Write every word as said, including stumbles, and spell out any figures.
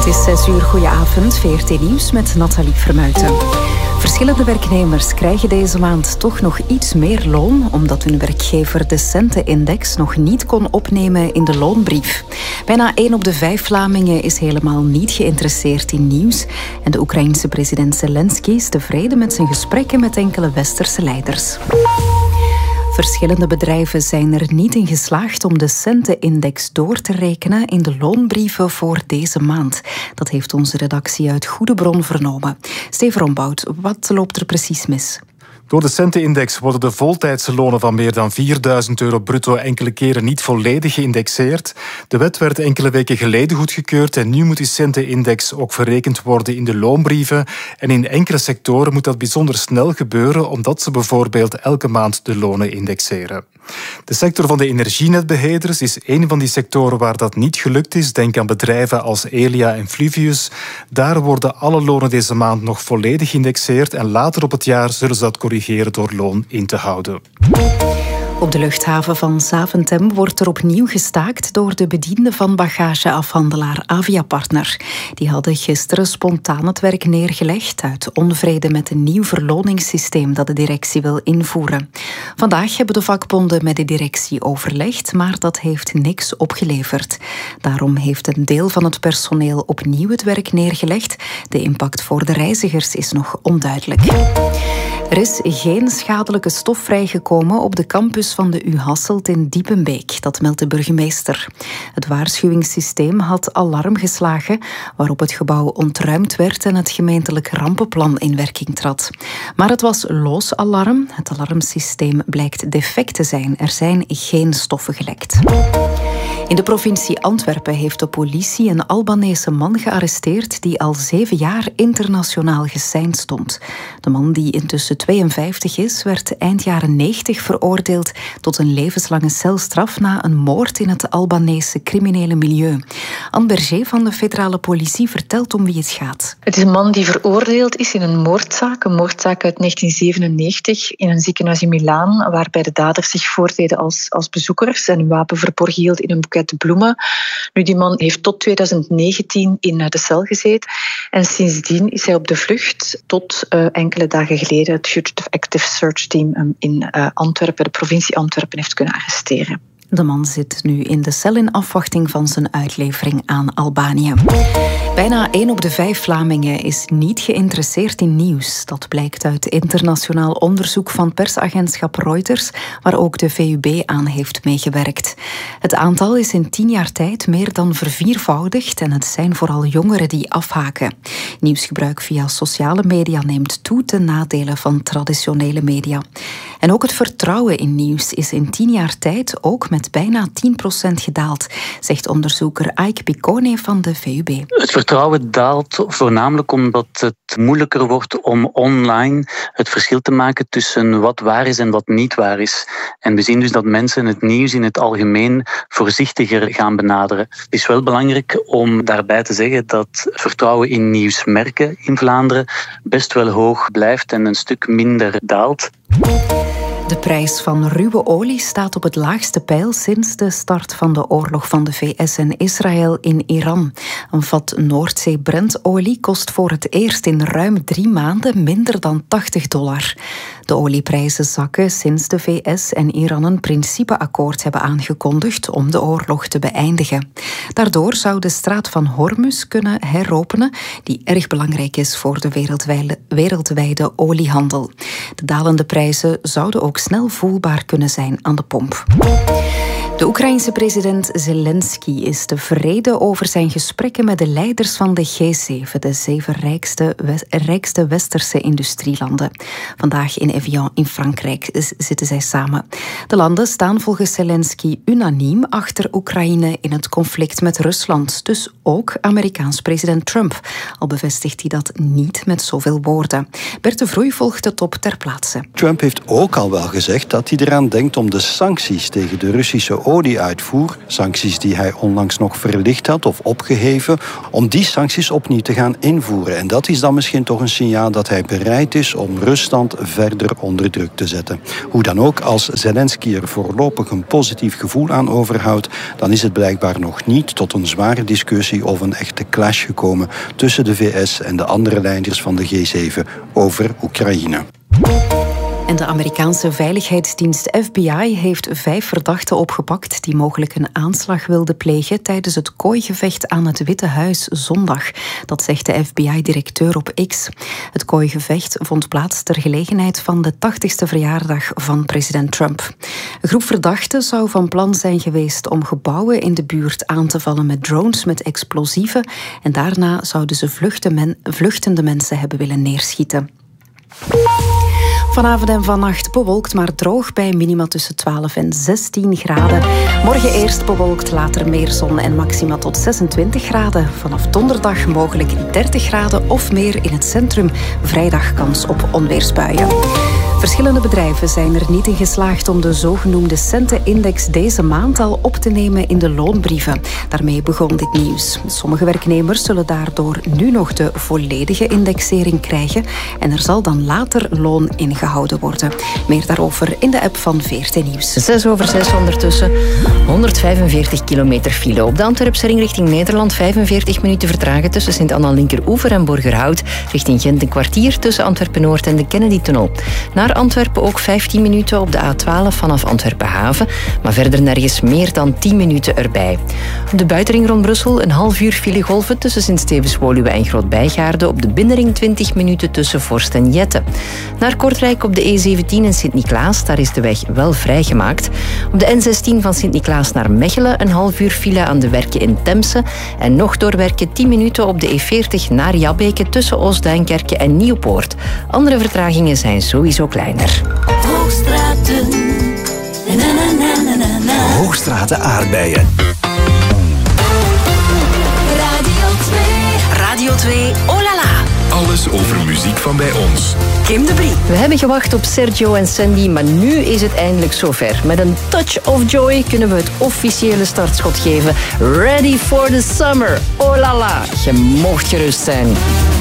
is zes uur, goedenavond. V R T Nieuws met Nathalie Vermuijten. Verschillende werknemers krijgen deze maand toch nog iets meer loon, omdat hun werkgever de Centenindex nog niet kon opnemen in de loonbrief. Bijna één op de vijf Vlamingen is helemaal niet geïnteresseerd in nieuws. En de Oekraïense president Zelensky is tevreden met zijn gesprekken met enkele westerse leiders. Verschillende bedrijven zijn er niet in geslaagd om de Centenindex door te rekenen in de loonbrieven voor deze maand. Dat heeft onze redactie uit goede bron vernomen. Steven Rombout, wat loopt er precies mis? Door de Centenindex worden de voltijdse lonen van meer dan vierduizend euro bruto enkele keren niet volledig geïndexeerd. De wet werd enkele weken geleden goedgekeurd en nu moet die Centenindex ook verrekend worden in de loonbrieven. En in enkele sectoren moet dat bijzonder snel gebeuren, omdat ze bijvoorbeeld elke maand de lonen indexeren. De sector van de energienetbeheerders is een van die sectoren waar dat niet gelukt is. Denk aan bedrijven als Elia en Fluvius. Daar worden alle lonen deze maand nog volledig geïndexeerd en later op het jaar zullen ze dat corrigeren door loon in te houden. Op de luchthaven van Zaventem wordt er opnieuw gestaakt door de bedienden van bagageafhandelaar Aviapartner. Die hadden gisteren spontaan het werk neergelegd uit onvrede met een nieuw verloningssysteem dat de directie wil invoeren. Vandaag hebben de vakbonden met de directie overlegd, maar dat heeft niks opgeleverd. Daarom heeft een deel van het personeel opnieuw het werk neergelegd. De impact voor de reizigers is nog onduidelijk. Er is geen schadelijke stof vrijgekomen op de campus van de U Hasselt in Diepenbeek. Dat meldt de burgemeester. Het waarschuwingssysteem had alarm geslagen, waarop het gebouw ontruimd werd en het gemeentelijk rampenplan in werking trad. Maar het was loos alarm. Het alarmsysteem blijkt defect te zijn. Er zijn geen stoffen gelekt. In de provincie Antwerpen heeft de politie een Albanese man gearresteerd die al zeven jaar internationaal geseind stond. De man, die intussen tweeënvijftig is, werd eind jaren negentig veroordeeld tot een levenslange celstraf na een moord in het Albanese criminele milieu. Anne Berger van de federale politie vertelt om wie het gaat. Het is een man die veroordeeld is in een moordzaak, een moordzaak uit negentien zevenennegentig in een ziekenhuis in Milaan, waarbij de daders zich voordeden als, als bezoekers en een wapen verborgen hield in een boeket bloemen. Nu, die man heeft tot tweeduizend negentien in de cel gezeten en sindsdien is hij op de vlucht tot uh, enkele dagen geleden het Fugitive Active Search Team um, in uh, Antwerpen, de provincie Antwerpen, heeft kunnen arresteren. De man zit nu in de cel in afwachting van zijn uitlevering aan Albanië. Bijna één op de vijf Vlamingen is niet geïnteresseerd in nieuws. Dat blijkt uit internationaal onderzoek van persagentschap Reuters, waar ook de V U B aan heeft meegewerkt. Het aantal is in tien jaar tijd meer dan verviervoudigd en het zijn vooral jongeren die afhaken. Nieuwsgebruik via sociale media neemt toe ten nadele van traditionele media. En ook het vertrouwen in nieuws is in tien jaar tijd ook met bijna tien procent gedaald, zegt onderzoeker Aik Picone van de V U B. Het vertrouwen daalt voornamelijk omdat het moeilijker wordt om online het verschil te maken tussen wat waar is en wat niet waar is. En we zien dus dat mensen het nieuws in het algemeen voorzichtiger gaan benaderen. Het is wel belangrijk om daarbij te zeggen dat het vertrouwen in nieuwsmerken in Vlaanderen best wel hoog blijft en een stuk minder daalt. De prijs van ruwe olie staat op het laagste peil sinds de start van de oorlog van de V S en Israël in Iran. Een vat Noordzee Brent-olie kost voor het eerst in ruim drie maanden minder dan tachtig dollar. De olieprijzen zakken sinds de V S en Iran een principeakkoord hebben aangekondigd om de oorlog te beëindigen. Daardoor zou de straat van Hormuz kunnen heropenen, die erg belangrijk is voor de wereldwijde, wereldwijde oliehandel. De dalende prijzen zouden ook snel voelbaar kunnen zijn aan de pomp. De Oekraïense president Zelensky is tevreden over zijn gesprekken met de leiders van de G zeven, de zeven rijkste, rijkste westerse industrielanden. Vandaag in Evian in Frankrijk zitten zij samen. De landen staan volgens Zelensky unaniem achter Oekraïne in het conflict met Rusland. Dus ook Amerikaans president Trump. Al bevestigt hij dat niet met zoveel woorden. Bert de Vroei volgt de top ter plaatse. Trump heeft ook al wel gezegd dat hij eraan denkt om de sancties tegen de Russische olieuitvoer, sancties die hij onlangs nog verlicht had of opgeheven, bedrijven om die sancties opnieuw te gaan invoeren. En dat is dan misschien toch een signaal dat hij bereid is om Rusland verder onder druk te zetten. Hoe dan ook, als Zelensky er voorlopig een positief gevoel aan overhoudt, dan is het blijkbaar nog niet tot een zware discussie of een echte clash gekomen tussen de V S en de andere leiders van de G zeven over Oekraïne. En de Amerikaanse veiligheidsdienst F B I heeft vijf verdachten opgepakt die mogelijk een aanslag wilden plegen tijdens het kooigevecht aan het Witte Huis zondag. Dat zegt de F B I-directeur op X. Het kooigevecht vond plaats ter gelegenheid van de tachtigste verjaardag van president Trump. Een groep verdachten zou van plan zijn geweest om gebouwen in de buurt aan te vallen met drones met explosieven en daarna zouden ze vluchtende mensen hebben willen neerschieten. Vanavond en vannacht bewolkt, maar droog bij minima tussen twaalf en zestien graden. Morgen eerst bewolkt, later meer zon en maxima tot zesentwintig graden. Vanaf donderdag mogelijk dertig graden of meer in het centrum. Vrijdag kans op onweersbuien. Verschillende bedrijven zijn er niet in geslaagd om de zogenoemde centenindex deze maand al op te nemen in de loonbrieven. Daarmee begon dit nieuws. Sommige werknemers zullen daardoor nu nog de volledige indexering krijgen en er zal dan later loon ingehouden worden. Meer daarover in de app van V R T Nieuws. Zes over zes ondertussen. honderdvijfenveertig kilometer file. Op de Antwerpse ring richting Nederland vijfenveertig minuten vertragen tussen Sint-Anna-Linkeroever en Borgerhout. Richting Gent een kwartier tussen Antwerpen-Noord en de Kennedy-tunnel. Naar Antwerpen ook vijftien minuten op de A twaalf vanaf Antwerpen-Haven, maar verder nergens meer dan tien minuten erbij. Op de buitenring rond Brussel een half uur filegolven tussen Sint-Stevens-Woluwe en Groot-Bijgaarde. Op de binnenring twintig minuten tussen Vorst en Jette. Naar Kortrijk op de E zeventien en Sint-Niklaas, daar is de weg wel vrijgemaakt. Op de N zestien van Sint-Niklaas naar Mechelen een half uur file aan de Werken in Temse en nog doorwerken tien minuten op de E veertig naar Jabbeke tussen Oostduinkerke en Nieuwpoort. Andere vertragingen zijn sowieso kleiner. Hoogstraten. Na, na, na, na, na. Hoogstraten aardbeien. Radio twee. Radio twee, oh la la. Alles over muziek van bij ons. Kim de Brie. We hebben gewacht op Sergio en Sandy, maar nu is het eindelijk zover. Met een touch of joy kunnen we het officiële startschot geven. Ready for the summer. Oh la la. Je moogt gerust zijn.